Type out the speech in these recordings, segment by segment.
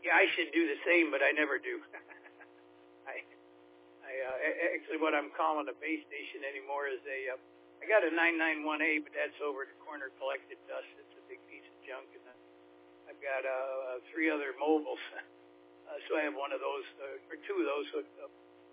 Yeah, I should do the same, but I never do. Actually, what I'm calling a base station anymore is I got a 991A, but that's over at the corner collected dust. It's a big piece of junk, and I've got 3 other mobiles. So I have one of those, or 2 of those hooked up.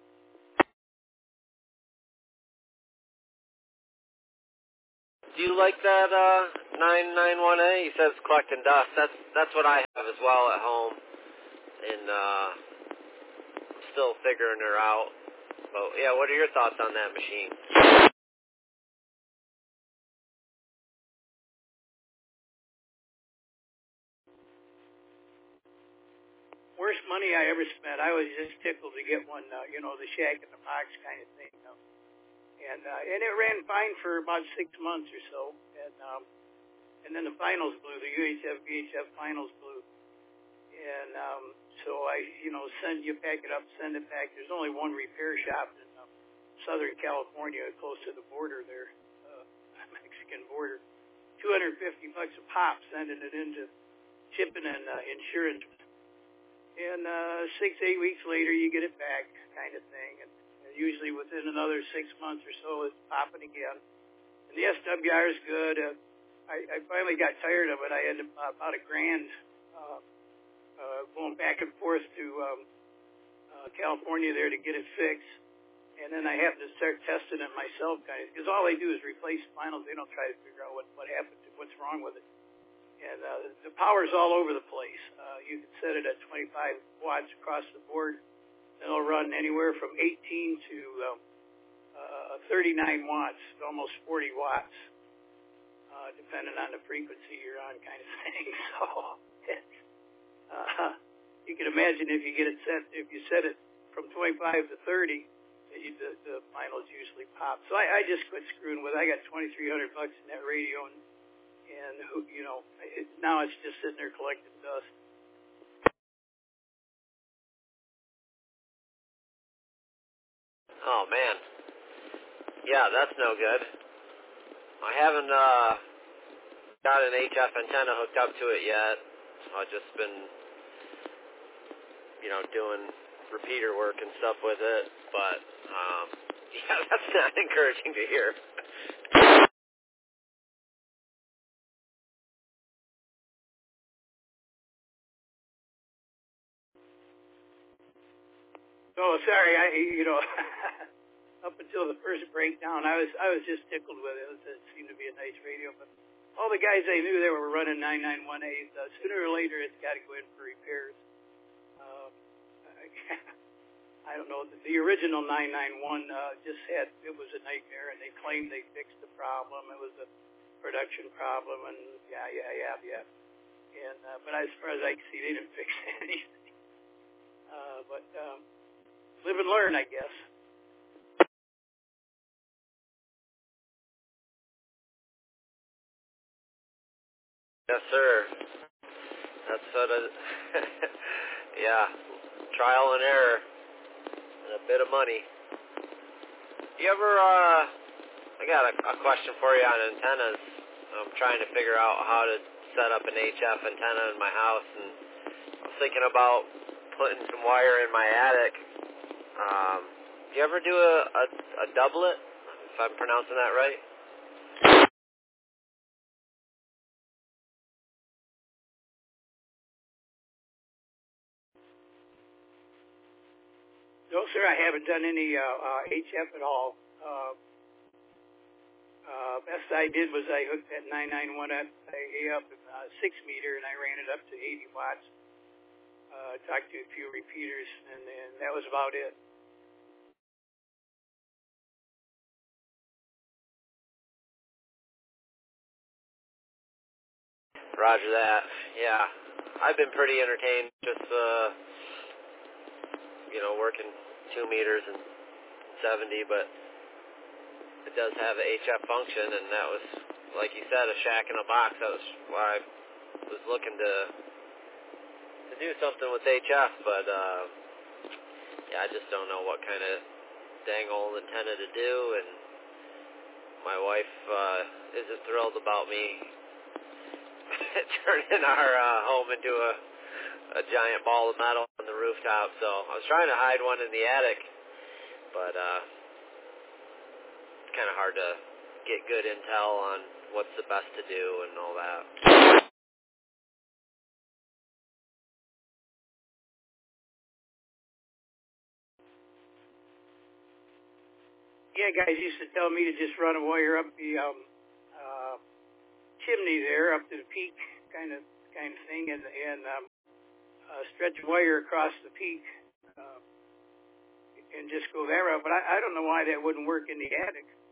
Do you like that 991A? He says collecting dust. That's what I have as well at home, and still figuring her out. But yeah, what are your thoughts on that machine? Worst money I ever spent. I was just tickled to get one, the Shack in the Box kind of thing. And it ran fine for about 6 months or so. And then the finals blew, the UHF VHF finals blew. And so I, you pack it up, send it back. There's only one repair shop in Southern California, close to the border there, Mexican border. $250 a pop, sending it into shipping and insurance. And 6-8 weeks later, you get it back, kind of thing. And usually within another 6 months or so, it's popping again. And the SWR is good. I finally got tired of it. I had about $1,000 going back and forth to California there to get it fixed. And then I happened to start testing it myself, kind of, because all they do is replace finals. They don't try to figure out what happened, what's wrong with it. And the power's all over the place. You can set it at 25 watts across the board. And it'll run anywhere from 18 to 39 watts, almost 40 watts, depending on the frequency you're on, kind of thing. So you can imagine if you get it set, if you set it from 25 to 30, the finals usually pop. So I just quit screwing with it. I got $2,300 in that radio, and now it's just sitting there collecting dust. Oh man, yeah, that's no good. I haven't got an HF antenna hooked up to it yet. I've just been, doing repeater work and stuff with it. But yeah, that's not encouraging to hear. Oh, sorry. Up until the first breakdown, I was just tickled with it. It seemed to be a nice radio, but all the guys I knew, they were running 991As. Sooner or later, it's got to go in for repairs. I don't know. The original 991 it was a nightmare, and they claimed they fixed the problem. It was a production problem, and yeah. And but as far as I can see, they didn't fix anything. But live and learn, I guess. Yes, sir. That's sort of, yeah, trial and error and a bit of money. You ever, I got a question for you on antennas. I'm trying to figure out how to set up an HF antenna in my house, and I'm thinking about putting some wire in my attic. Do you ever do a doublet, if I'm pronouncing that right? No, sir, I haven't done any HF at all. Best I did was I hooked that 991 up 6 meter, and I ran it up to 80 watts. Talked to a few repeaters, and that was about it. Roger that. Yeah, I've been pretty entertained just working 2 meters and 70, but it does have a HF function, and that was, like you said, a shack in a box. That was why I was looking to do something with HF, but yeah, I just don't know what kind of dang old antenna to do, and my wife isn't thrilled about me turning our home into a a giant ball of metal on the rooftop. So I was trying to hide one in the attic, but it's kind of hard to get good intel on what's the best to do and all that. Yeah, guys used to tell me to just run a wire up the chimney there, up to the peak, kind of thing, and stretch a wire across the peak and just go that route. But I don't know why that wouldn't work in the attic.